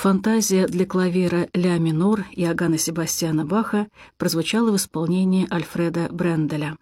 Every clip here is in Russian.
Фантазия для клавира ля минор Иоганна Себастьяна Баха прозвучала в исполнении Альфреда Бренделя.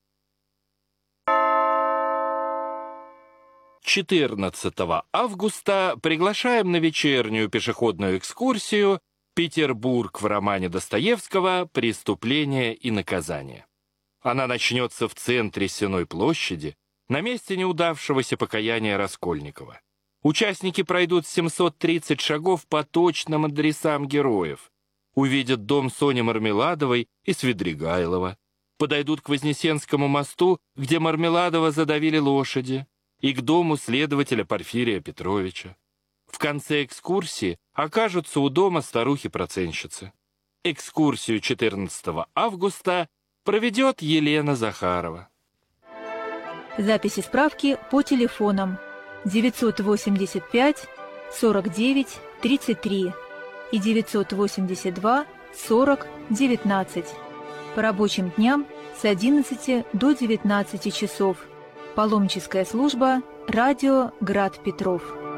14 августа приглашаем на вечернюю пешеходную экскурсию «Петербург» в романе Достоевского «Преступление и наказание». Она начнется в центре Сенной площади, на месте неудавшегося покаяния Раскольникова. Участники пройдут 730 шагов по точным адресам героев, увидят дом Сони Мармеладовой и Свидригайлова, подойдут к Вознесенскому мосту, где Мармеладова задавили лошади, и к дому следователя Порфирия Петровича. В конце экскурсии окажутся у дома старухи-процентщицы. Экскурсию 14 августа проведет Елена Захарова. Записи справки по телефонам 985 49 33 и 982 40 19. По рабочим дням с 11 до 19 часов. Паломническая служба «Радио Град Петров».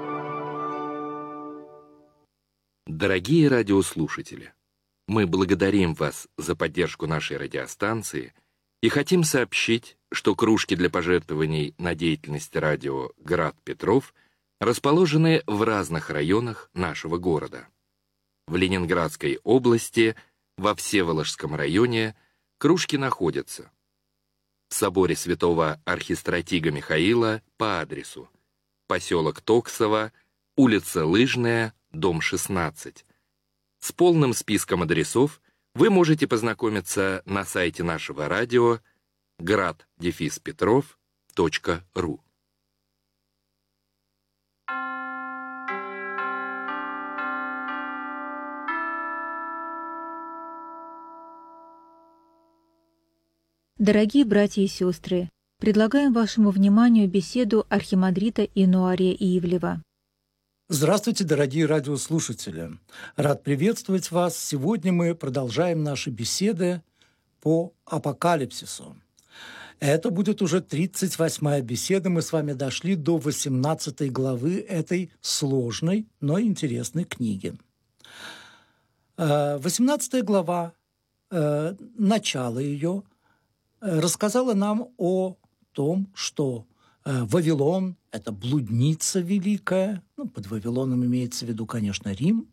Дорогие радиослушатели, мы благодарим вас за поддержку нашей радиостанции и хотим сообщить, что кружки для пожертвований на деятельность радио «Град Петров» расположены в разных районах нашего города. В Ленинградской области, во Всеволожском районе, кружки находятся в соборе святого архистратига Михаила по адресу поселок Токсово, улица Лыжная, дом 16. С полным списком адресов вы можете познакомиться на сайте нашего радио grad-petrov.ru. Дорогие братья и сестры, предлагаем вашему вниманию беседу архимандрита Инуария Ивлева. Здравствуйте, дорогие радиослушатели! Рад приветствовать вас. Сегодня мы продолжаем наши беседы по апокалипсису. Это будет уже 38-я беседа. Мы с вами дошли до 18 главы этой сложной, но интересной книги. 18 глава, начало ее, рассказала нам о том, что Вавилон – это блудница великая, под Вавилоном имеется в виду, конечно, Рим,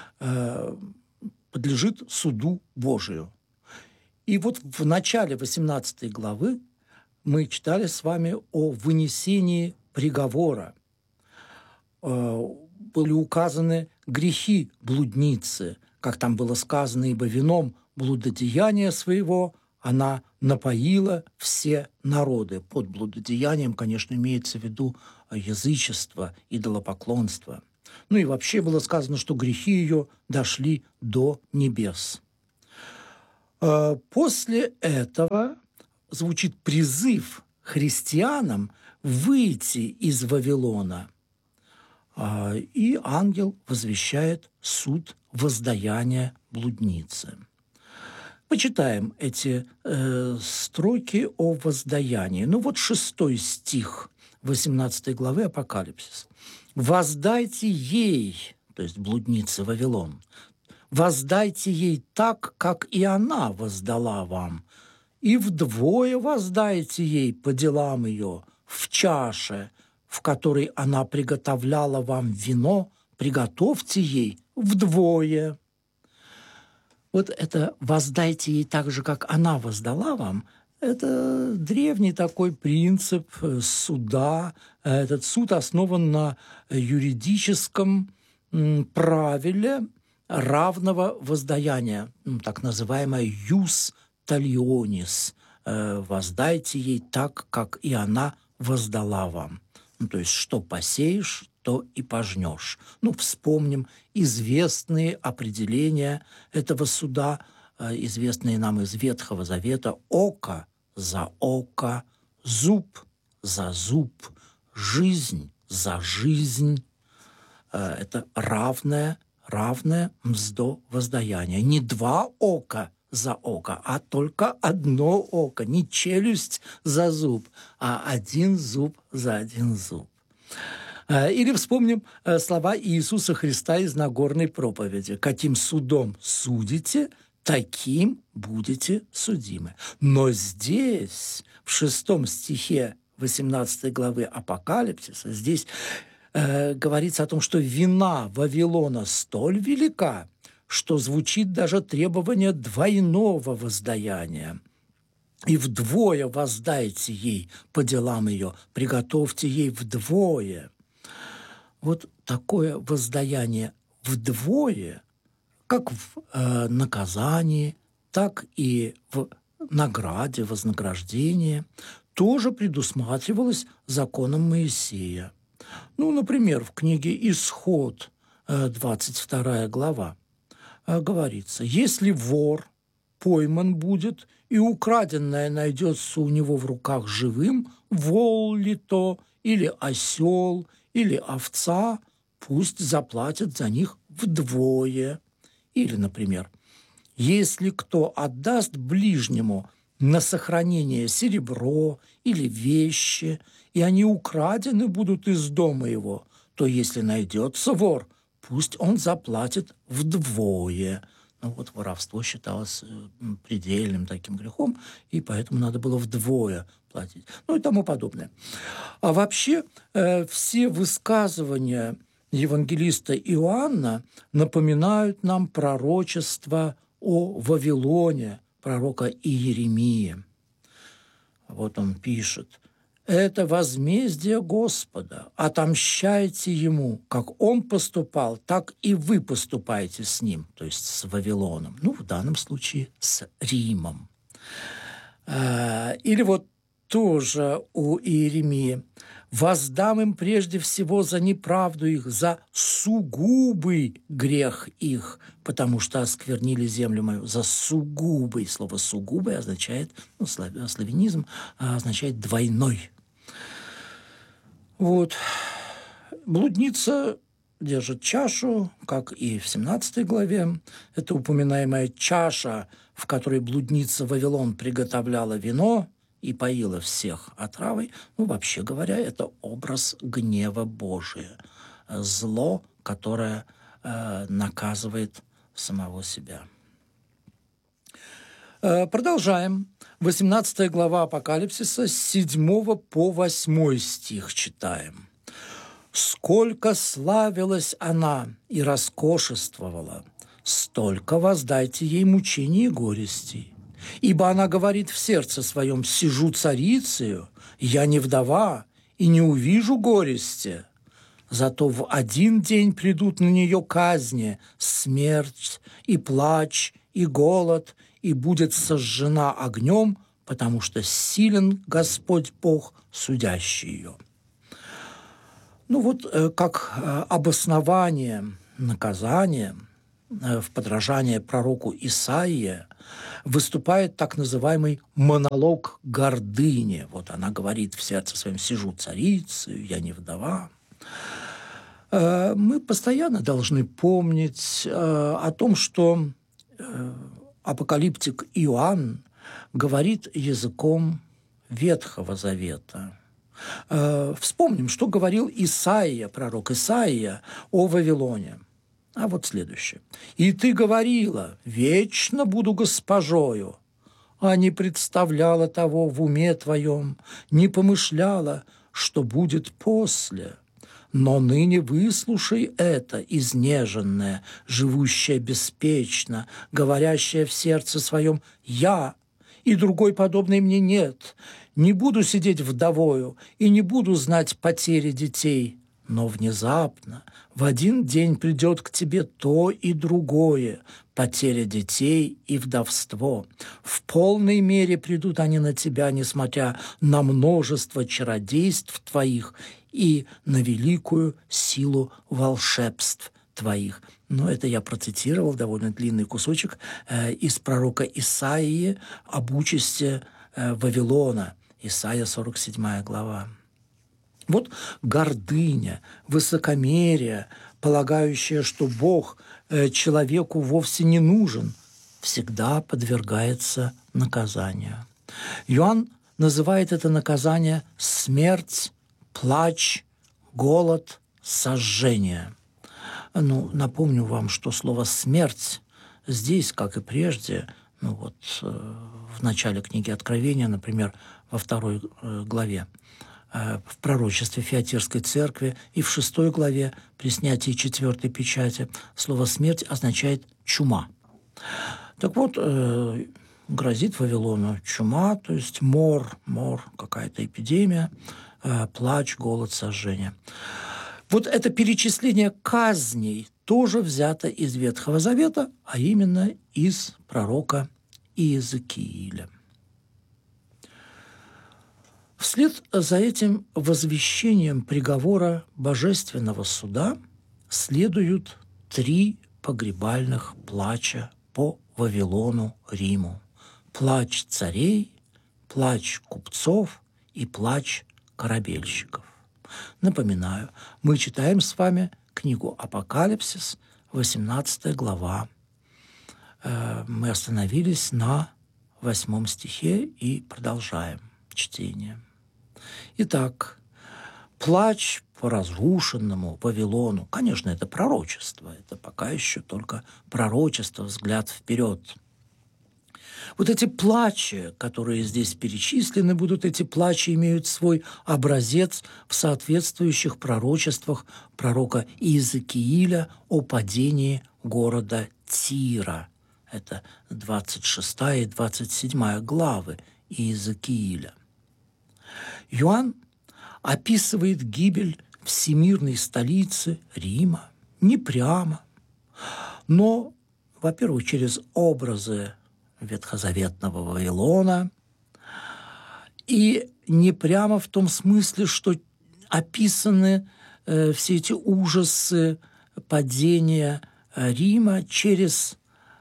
подлежит суду Божию. И вот в начале 18 главы мы читали с вами о вынесении приговора. Были указаны грехи блудницы, как там было сказано, ибо вином блудодеяния своего она напоила все народы. Под блудодеянием, конечно, имеется в виду язычество, идолопоклонство. Ну и вообще было сказано, что грехи ее дошли до небес. После этого звучит призыв христианам выйти из Вавилона, и ангел возвещает суд воздаяния блудницы. Почитаем эти строки о воздаянии. Ну вот 6 стих 18 главы Апокалипсис. «Воздайте ей», то есть блуднице Вавилон, «воздайте ей так, как и она воздала вам, и вдвое воздайте ей по делам ее в чаше, в которой она приготовляла вам вино, приготовьте ей вдвое». Вот это «воздайте ей так же, как она воздала вам» – это древний такой принцип суда. Этот суд основан на юридическом правиле равного воздаяния, так называемое «юс талионис» – «воздайте ей так, как и она воздала вам». То есть, что посеешь, то и пожнешь. Вспомним известные определения этого суда, известные нам из Ветхого Завета: око за око, зуб за зуб, жизнь за жизнь. Это равное мздо воздаяние. Не два ока за око, а только одно око. Не челюсть за зуб, а один зуб за один зуб. Или вспомним слова Иисуса Христа из Нагорной проповеди. «Каким судом судите, таким будете судимы». Но здесь, в 6 стихе 18 главы Апокалипсиса, здесь говорится о том, что вина Вавилона столь велика, что звучит даже требование двойного воздаяния. «И вдвое воздайте ей по делам ее, приготовьте ей вдвое». Вот такое воздаяние вдвое, как в наказании, так и в награде, вознаграждении, тоже предусматривалось законом Моисея. Например, в книге «Исход», 22 глава, говорится: «Если вор пойман будет, и украденное найдется у него в руках живым, вол ли то, или осел, или овца, пусть заплатят за них вдвое». Или, например, «Если кто отдаст ближнему на сохранение серебро или вещи, и они украдены будут из дома его, то если найдется вор, пусть он заплатит вдвое». Воровство считалось предельным таким грехом, и поэтому надо было вдвое платить. И тому подобное. А вообще все высказывания евангелиста Иоанна напоминают нам пророчество о Вавилоне, пророка Иеремии. Вот он пишет: «Это возмездие Господа, отомщайте Ему, как Он поступал, так и вы поступаете с Ним», то есть с Вавилоном, в данном случае с Римом. Или тоже у Иеремии: «Воздам им прежде всего за неправду их, за сугубый грех их, потому что осквернили землю мою». За сугубый. Слово «сугубый» означает, славянизм означает «двойной». Блудница держит чашу, как и в 17 главе. Это упоминаемая чаша, в которой блудница Вавилон приготовляла вино и поила всех отравой. Вообще говоря, это образ гнева Божия. Зло, которое наказывает самого себя. Продолжаем. 18 глава Апокалипсиса, с 7 по 8 стих читаем. «Сколько славилась она и роскошествовала, столько воздайте ей мучений и горестей. Ибо она говорит в сердце своем: сижу царицею, я не вдова, и не увижу горести. Зато в один день придут на нее казни, смерть и плач, и голод, и будет сожжена огнем, потому что силен Господь Бог, судящий ее». Как обоснование наказания в подражание пророку Исаии выступает так называемый монолог гордыни. Она говорит в сердце своем: сижу царицею, я не вдова. Мы постоянно должны помнить о том, что апокалиптик Иоанн говорит языком Ветхого Завета. Вспомним, что говорил Исаия, пророк Исаия, о Вавилоне. Следующее. «И ты говорила: вечно буду госпожою, а не представляла того в уме твоем, не помышляла, что будет после. Но ныне выслушай это, изнеженное, живущее беспечно, говорящее в сердце своем: я, и другой подобной мне нет, не буду сидеть вдовою и не буду знать потери детей. Но внезапно в один день придет к тебе то и другое, потеря детей и вдовство. В полной мере придут они на тебя, несмотря на множество чародейств твоих и на великую силу волшебств твоих». Это я процитировал довольно длинный кусочек из пророка Исаии об участи Вавилона. Исайя, 47 глава. Гордыня, высокомерие, полагающее, что Бог человеку вовсе не нужен, всегда подвергается наказанию. Иоанн называет это наказание смерть, плач, голод, сожжение. Напомню вам, что слово «смерть» здесь, как и прежде, в начале книги Откровения, например, во 2 главе, в пророчестве Фиатирской церкви, и в 6 главе при снятии 4 печати слово «смерть» означает «чума». Так вот, грозит Вавилону чума, то есть мор, какая-то эпидемия, плач, голод, сожжение. Вот это перечисление казней тоже взято из Ветхого Завета, а именно из пророка Иезекииля. Вслед за этим возвещением приговора божественного суда следуют 3 погребальных плача по Вавилону, Риму. Плач царей, плач купцов и плач корабельщиков. Напоминаю, мы читаем с вами книгу «Апокалипсис», 18 глава. Мы остановились на 8 стихе и продолжаем чтение. Итак, плач по разрушенному Вавилону. Конечно, это пророчество, это пока еще только пророчество, взгляд вперед. Вот эти плачи, которые здесь перечислены будут, эти плачи имеют свой образец в соответствующих пророчествах пророка Иезекииля о падении города Тира. Это 26 и 27 главы Иезекииля. Иоанн описывает гибель всемирной столицы Рима не прямо, но, во-первых, через образы ветхозаветного Вавилона, и не прямо в том смысле, что описаны все эти ужасы падения Рима через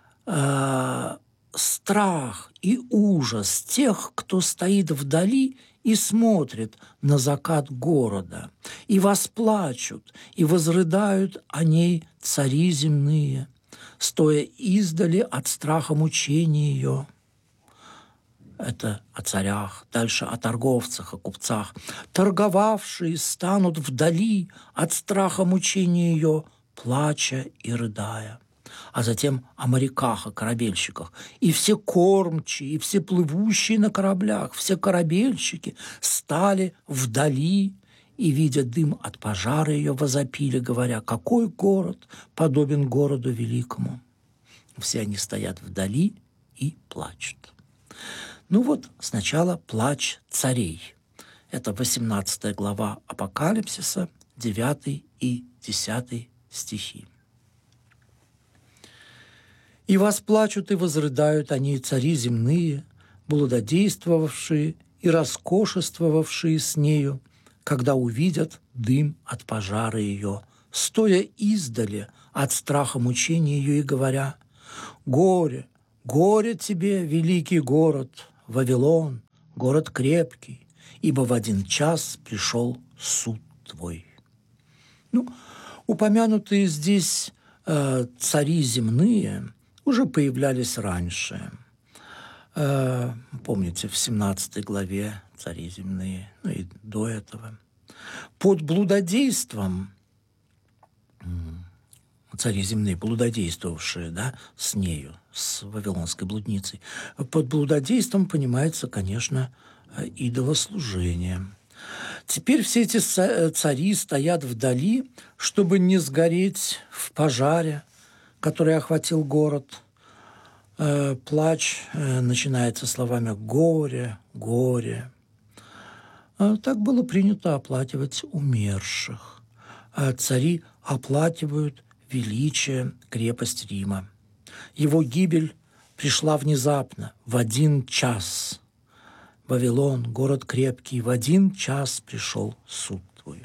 страх и ужас тех, кто стоит вдали и смотрит на закат города, и восплачут, и возрыдают о ней цари земные, стоя издали от страха мучения ее. Это о царях, дальше о торговцах, о купцах. Торговавшие станут вдали от страха мучения ее, плача и рыдая. А затем о моряках, о корабельщиках. И все кормчие, и все плывущие на кораблях, все корабельщики стали вдали и, видя дым от пожара ее, возопили, говоря: «Какой город подобен городу великому?» Все они стоят вдали и плачут. Сначала плач царей. Это 18 глава Апокалипсиса, 9 и 10 стихи. «И восплачут и возрыдают они цари земные, блудодействовавшие и роскошествовавшие с нею, когда увидят дым от пожара ее, стоя издали от страха мучения ее и говоря: горе, горе тебе, великий город, Вавилон, город крепкий, ибо в 1 час пришел суд твой». Упомянутые здесь цари земные уже появлялись раньше. Помните, в 17 главе цари земные, и до этого. Под блудодейством, цари земные, блудодействовавшие, с нею, с вавилонской блудницей, под блудодейством понимается, конечно, идолослужение. Теперь все эти цари стоят вдали, чтобы не сгореть в пожаре, который охватил город. Плач начинается словами «горе, горе». Так было принято оплакивать умерших. Цари оплакивают величие, крепость Рима. Его гибель пришла внезапно, в 1 час. Вавилон, город крепкий, в 1 час пришел суд твой.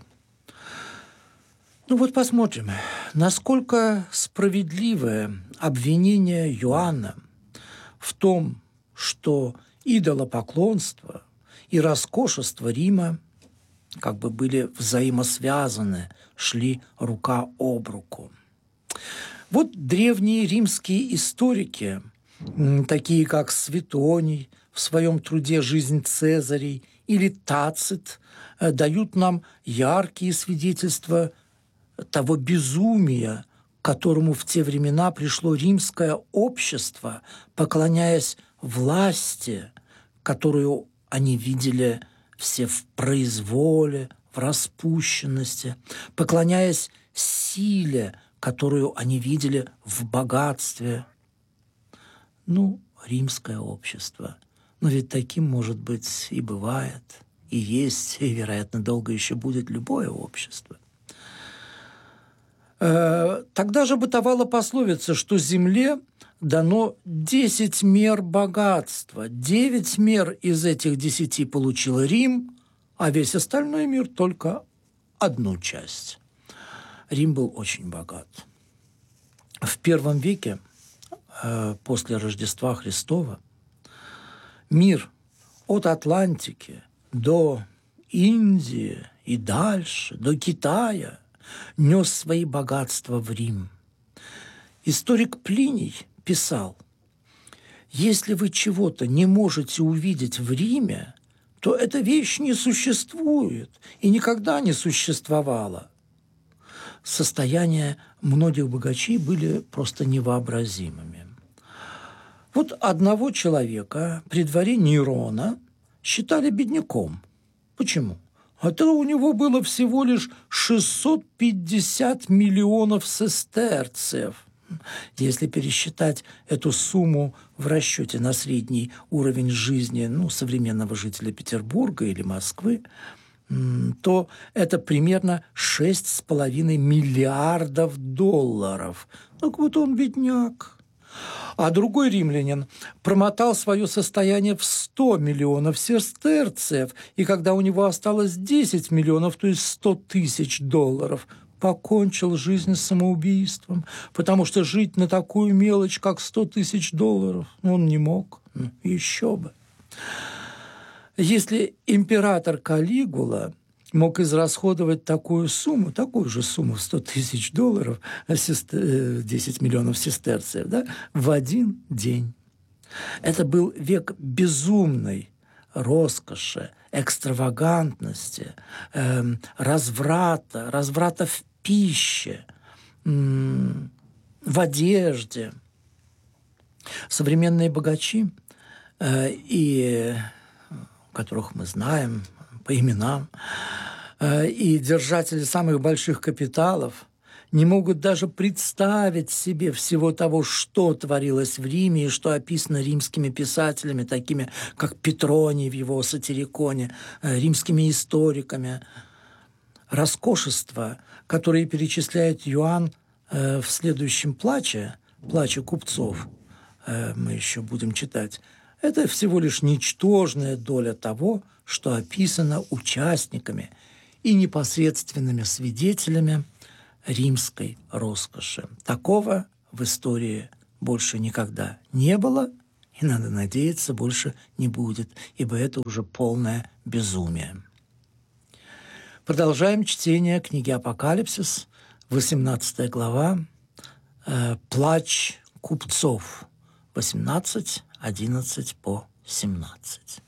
Посмотрим, насколько справедливое обвинение Иоанна в том, что идолопоклонство и роскошество Рима были взаимосвязаны, шли рука об руку. Древние римские историки, такие как Светоний в своем труде «Жизнь Цезарей» или Тацит дают нам яркие свидетельства того безумия, к которому в те времена пришло римское общество, поклоняясь власти, которую они видели все в произволе, в распущенности, поклоняясь силе, которую они видели в богатстве. Римское общество. Но ведь таким, может быть, и бывает, и есть, и, вероятно, долго еще будет любое общество. Тогда же бытовала пословица, что земле дано 10 мер богатства. 9 мер из этих 10 получил Рим, а весь остальной мир только одну часть. Рим был очень богат. В I веке, после Рождества Христова, мир от Атлантики до Индии и дальше, до Китая, нес свои богатства в Рим. Историк Плиний писал: «Если вы чего-то не можете увидеть в Риме, то эта вещь не существует и никогда не существовала». Состояния многих богачей были просто невообразимыми. Вот одного человека при дворе Нерона считали бедняком. Почему? А то у него было всего лишь 650 миллионов сестерцев. Если пересчитать эту сумму в расчете на средний уровень жизни современного жителя Петербурга или Москвы, то это примерно 6,5 миллиардов долларов. Так вот он бедняк. А другой римлянин промотал свое состояние в 100 миллионов сестерцев, и когда у него осталось 10 миллионов, то есть 100 тысяч долларов, покончил жизнь самоубийством, потому что жить на такую мелочь, как 100 тысяч долларов, он не мог. Еще бы. Если император Калигула мог израсходовать такую же сумму в 100 тысяч долларов, 10 миллионов сестерцев, в один день. Это был век безумной роскоши, экстравагантности, разврата в пище, в одежде. Современные богачи, которых мы знаем по именам, и держатели самых больших капиталов не могут даже представить себе всего того, что творилось в Риме и что описано римскими писателями, такими как Петроний в его «Сатириконе», римскими историками. Роскошество, которое перечисляет Иоанн в следующем плаче купцов, мы еще будем читать, это всего лишь ничтожная доля того, что описано участниками и непосредственными свидетелями римской роскоши. Такого в истории больше никогда не было, и, надо надеяться, больше не будет, ибо это уже полное безумие. Продолжаем чтение книги «Апокалипсис», 18 глава, «Плач купцов», 18, 11 по 17.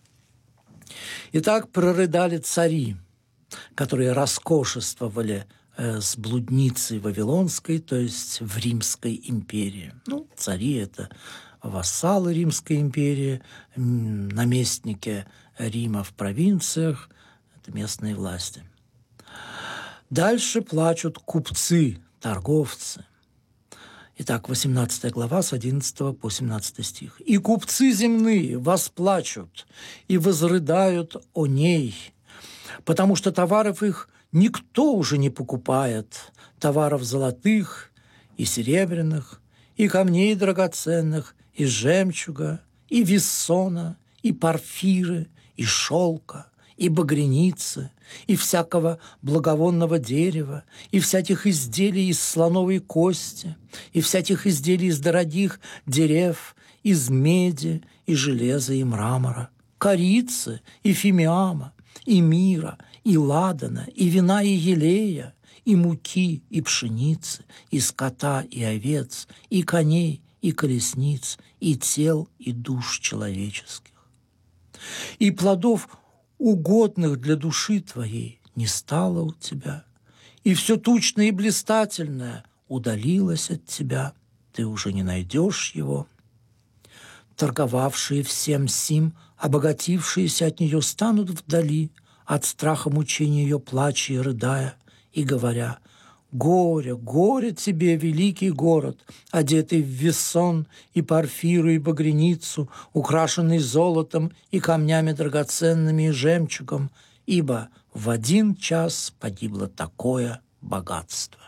Итак, прорыдали цари, которые роскошествовали с блудницей вавилонской, то есть в Римской империи. Цари – это вассалы Римской империи, наместники Рима в провинциях, это местные власти. Дальше плачут купцы, торговцы. Итак, 18 глава с 11 по 17 стих. «И купцы земные восплачут и возрыдают о ней, потому что товаров их никто уже не покупает, товаров золотых и серебряных, и камней драгоценных, и жемчуга, и виссона, и порфиры, и шелка, и багряницы, и всякого благовонного дерева, и всяких изделий из слоновой кости, и всяких изделий из дорогих дерев, из меди, и железа, и мрамора, корицы, и фимиама, и мира, и ладана, и вина, и елея, и муки, и пшеницы, и скота, и овец, и коней, и колесниц, и тел, и душ человеческих, и плодов угодных для души твоей не стало у тебя, и все тучное и блистательное удалилось от тебя, ты уже не найдешь его. Торговавшие всем сим, обогатившиеся от нее, станут вдали от страха мучения ее, плача и рыдая, и говоря: «Горе, горе тебе, великий город, одетый в весон и порфиру и багряницу, украшенный золотом и камнями драгоценными и жемчугом, ибо в один час погибло такое богатство».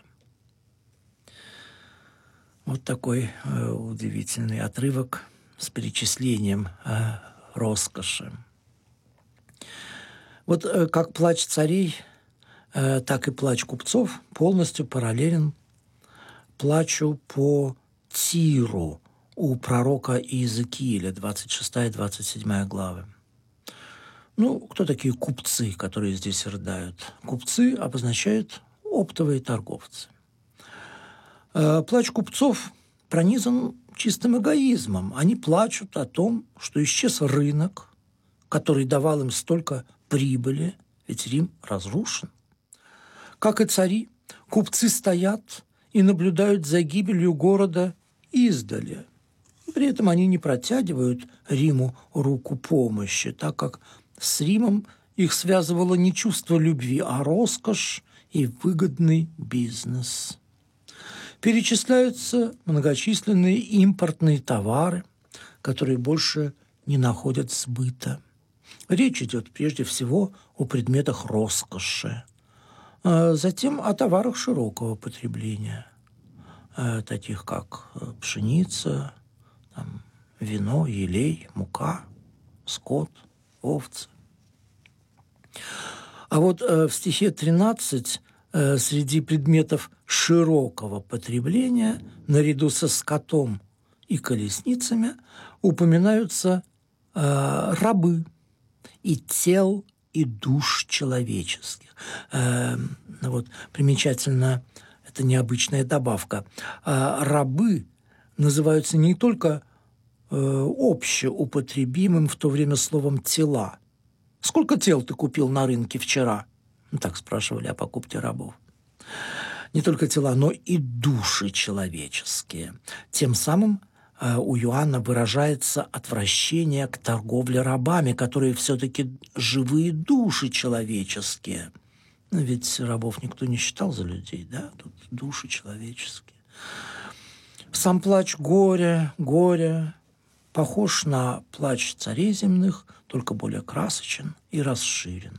Вот такой удивительный отрывок с перечислением роскоши. Вот как плач царей, так и плач купцов полностью параллелен плачу по Тиру у пророка Иезекииля, 26-27 главы. Ну, кто такие купцы, которые здесь рыдают? Купцы обозначают оптовые торговцы. Плач купцов пронизан чистым эгоизмом. Они плачут о том, что исчез рынок, который давал им столько прибыли, ведь Рим разрушен. Как и цари, купцы стоят и наблюдают за гибелью города издали. При этом они не протягивают Риму руку помощи, так как с Римом их связывало не чувство любви, а роскошь и выгодный бизнес. Перечисляются многочисленные импортные товары, которые больше не находят сбыта. Речь идет прежде всего о предметах роскоши, затем о товарах широкого потребления, таких как пшеница, вино, елей, мука, скот, овцы. А вот в стихе 13 среди предметов широкого потребления наряду со скотом и колесницами упоминаются рабы и тел, и душ человеческих. Вот примечательно, это необычная добавка. Рабы называются не только общеупотребимым в то время словом «тела». «Сколько тел ты купил на рынке вчера?» Так спрашивали о покупке рабов. Не только тела, но и души человеческие. Тем самым у Иоанна выражается отвращение к торговле рабами, которые все-таки живые души человеческие. Ведь рабов никто не считал за людей, да? Тут души человеческие. Сам плач горя похож на плач царей земных, только более красочен и расширен.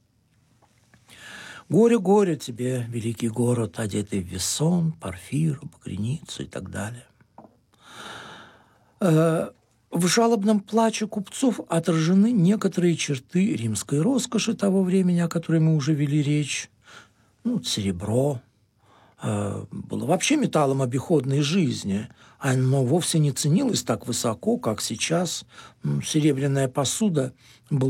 Горе, горе тебе, великий город, одетый в весон, порфиру, багряницу и так далее. В жалобном плаче купцов отражены некоторые черты римской роскоши того времени, о которой мы уже вели речь. Серебро было вообще металлом обиходной жизни. Оно вовсе не ценилось так высоко, как сейчас. Серебряная посуда была